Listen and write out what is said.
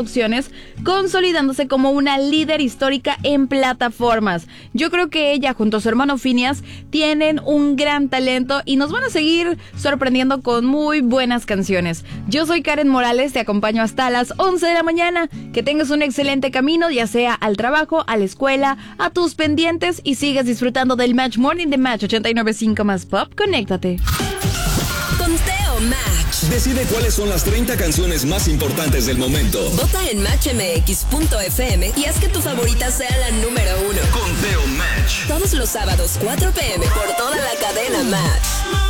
producciones, consolidándose como una líder histórica en plataformas. Yo creo que ella, junto a su hermano Phineas, tienen un gran talento y nos van a seguir sorprendiendo con muy buenas canciones. Yo soy Karen Morales, te acompaño hasta las 11 de la mañana. Que tengas un excelente camino, ya sea al trabajo, a la escuela, a tus pendientes, y sigas disfrutando del Match Morning de Match 89.5 más Pop. Conéctate. Conteo Match. Decide cuáles son las 30 canciones más importantes del momento. Vota en matchmx.fm y haz que tu favorita sea la número 1. Conteo Match. Todos los sábados, 4 p.m. por toda la cadena Match.